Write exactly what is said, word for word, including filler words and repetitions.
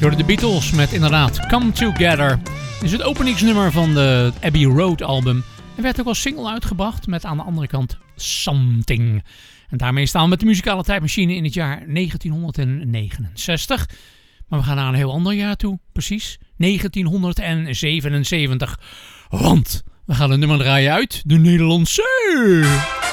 Door de Beatles met inderdaad Come Together. Dit is het openingsnummer van de Abbey Road album. En werd ook als single uitgebracht met aan de andere kant Something. En daarmee staan we met de muzikale tijdmachine in het jaar negentienhonderdnegenenzestig. Maar we gaan naar een heel ander jaar toe, precies negentienhonderdzevenenzeventig. Want we gaan een nummer draaien uit de Nederlandse